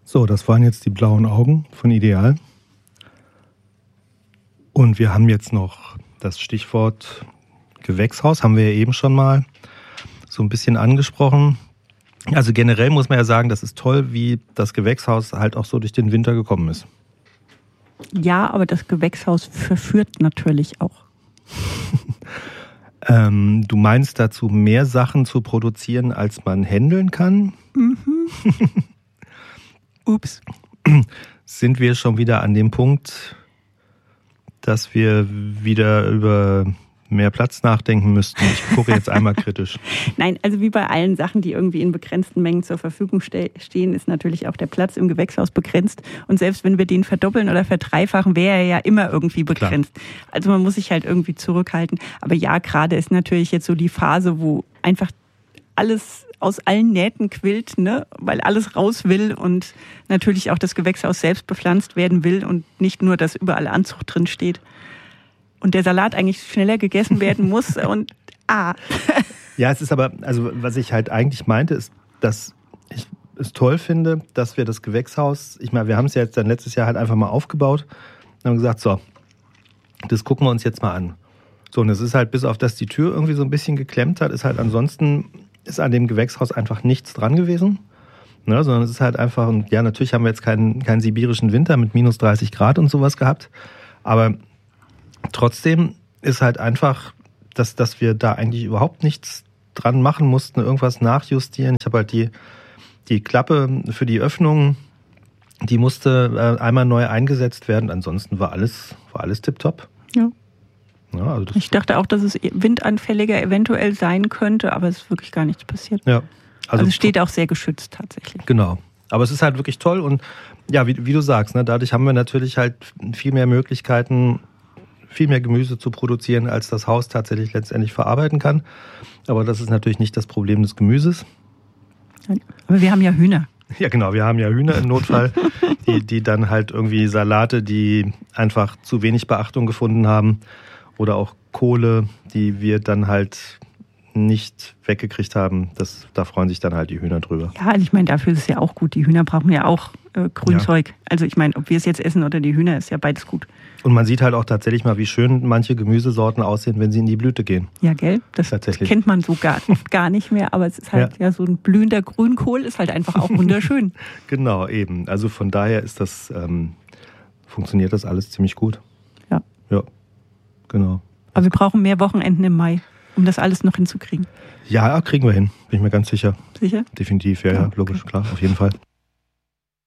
So, das waren jetzt die blauen Augen von Ideal. Und wir haben jetzt noch das Stichwort Gewächshaus, haben wir ja eben schon mal so ein bisschen angesprochen. Also generell muss man ja sagen, das ist toll, wie das Gewächshaus halt auch so durch den Winter gekommen ist. Ja, aber das Gewächshaus verführt natürlich auch. Du meinst dazu, mehr Sachen zu produzieren, als man handeln kann? Mhm. Ups. Sind wir schon wieder an dem Punkt, dass wir wieder über mehr Platz nachdenken müssten? Ich gucke jetzt einmal kritisch. Nein, also wie bei allen Sachen, die irgendwie in begrenzten Mengen zur Verfügung stehen, ist natürlich auch der Platz im Gewächshaus begrenzt. Und selbst wenn wir den verdoppeln oder verdreifachen, wäre er ja immer irgendwie begrenzt. Klar. Also man muss sich halt irgendwie zurückhalten. Aber ja, gerade ist natürlich jetzt so die Phase, wo einfach alles aus allen Nähten quillt, ne? Weil alles raus will und natürlich auch das Gewächshaus selbst bepflanzt werden will und nicht nur, dass überall Anzucht drin steht. Und der Salat eigentlich schneller gegessen werden muss und Ja, es ist aber, also was ich halt eigentlich meinte, ist, dass ich es toll finde, dass wir das Gewächshaus, ich meine, wir haben es ja jetzt dann letztes Jahr halt einfach mal aufgebaut und haben gesagt, so, das gucken wir uns jetzt mal an. So, und es ist halt, bis auf das die Tür irgendwie so ein bisschen geklemmt hat, ist halt ansonsten, ist an dem Gewächshaus einfach nichts dran gewesen. Ne, sondern es ist halt einfach, und ja, natürlich haben wir jetzt keinen sibirischen Winter mit minus 30 Grad und sowas gehabt, aber trotzdem ist halt einfach, dass wir da eigentlich überhaupt nichts dran machen mussten, irgendwas nachjustieren. Ich habe halt die Klappe für die Öffnung, die musste einmal neu eingesetzt werden. Ansonsten war alles tipptopp. Ja. Ja, also ich dachte auch, dass es windanfälliger eventuell sein könnte, aber es ist wirklich gar nichts passiert. Ja. Also es steht auch sehr geschützt tatsächlich. Genau. Aber es ist halt wirklich toll und ja, wie du sagst, ne, dadurch haben wir natürlich halt viel mehr Möglichkeiten, viel mehr Gemüse zu produzieren, als das Haus tatsächlich letztendlich verarbeiten kann. Aber das ist natürlich nicht das Problem des Gemüses. Aber wir haben ja Hühner. Ja genau, wir haben ja Hühner im Notfall, die dann halt irgendwie Salate, die einfach zu wenig Beachtung gefunden haben oder auch Kohle, die wir dann halt nicht weggekriegt haben. Da freuen sich dann halt die Hühner drüber. Ja, also ich meine, dafür ist es ja auch gut. Die Hühner brauchen ja auch Grünzeug. Ja. Also ich meine, ob wir es jetzt essen oder die Hühner, ist ja beides gut. Und man sieht halt auch tatsächlich mal, wie schön manche Gemüsesorten aussehen, wenn sie in die Blüte gehen. Ja, gell? Das kennt man so oft gar nicht mehr, aber es ist halt ja so ein blühender Grünkohl, ist halt einfach auch wunderschön. Genau, eben. Also von daher ist das, funktioniert das alles ziemlich gut. Ja. Ja, genau. Aber wir brauchen mehr Wochenenden im Mai, um das alles noch hinzukriegen. Ja, kriegen wir hin, bin ich mir ganz sicher. Sicher? Definitiv, ja, logisch, klar, auf jeden Fall.